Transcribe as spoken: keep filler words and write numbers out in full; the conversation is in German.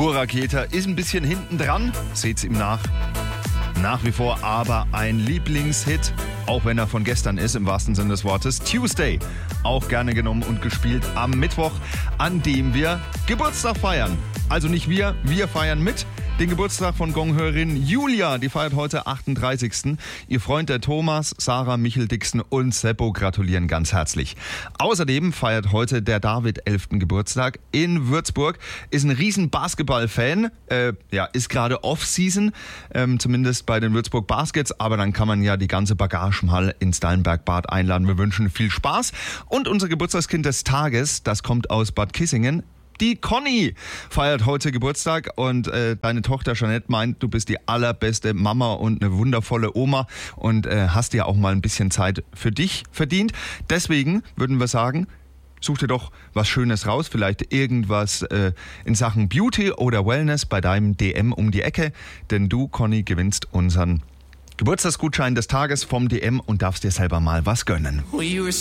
Burraketer ist ein bisschen hinten dran, seht's ihm nach. Nach wie vor aber ein Lieblingshit, auch wenn er von gestern ist, im wahrsten Sinne des Wortes. Tuesday, auch gerne genommen und gespielt am Mittwoch, an dem wir Geburtstag feiern. Also nicht wir, wir feiern mit. Den Geburtstag von Gonghörerin Julia, die feiert heute achtunddreißigsten Ihr Freund der Thomas, Sarah, Michel, Dixon und Seppo gratulieren ganz herzlich. Außerdem feiert heute der David elften Geburtstag in Würzburg, ist ein riesen Basketball-Fan, äh, ja, ist gerade Off-Season, ähm, zumindest bei den Würzburg Baskets, aber dann kann man ja die ganze Bagage mal ins Dallenberg-Bad einladen. Wir wünschen viel Spaß. Und unser Geburtstagskind des Tages, das kommt aus Bad Kissingen. Die Conny feiert heute Geburtstag und äh, deine Tochter Jeanette meint, du bist die allerbeste Mama und eine wundervolle Oma und äh, hast dir auch mal ein bisschen Zeit für dich verdient. Deswegen würden wir sagen, such dir doch was Schönes raus, vielleicht irgendwas äh, in Sachen Beauty oder Wellness bei deinem D M um die Ecke, denn du, Conny, gewinnst unseren Geburtstagsgutschein des Tages vom D M und darfst dir selber mal was gönnen.